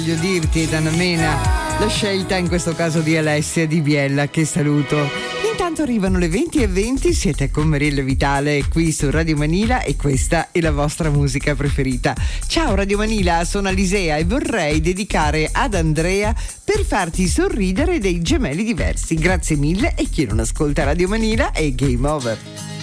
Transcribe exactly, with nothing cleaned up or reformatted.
Voglio dirti, Ed Anna Mena, la scelta in questo caso di Alessia Di Biella, che saluto. Intanto arrivano le venti e venti, siete con Mariella Vitale qui su Radio Manila e questa è la vostra musica preferita. Ciao Radio Manila, sono Alisea e vorrei dedicare ad Andrea Per farti sorridere dei Gemelli Diversi. Grazie mille e chi non ascolta Radio Manila è game over.